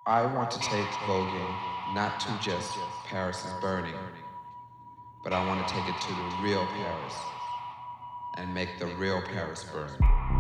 I want to take voguing not to just Paris is burning, but I want to take it to the real Paris and make the real Paris burn.